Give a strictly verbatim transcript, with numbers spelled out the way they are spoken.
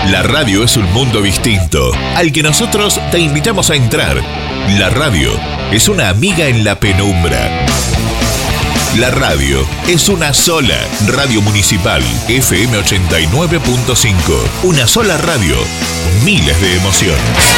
La radio es un mundo distinto, al que nosotros te invitamos a entrar. La radio es una amiga en la penumbra. La radio es una sola. Radio Municipal F M ochenta y nueve punto cinco. Una sola radio. Miles de emociones.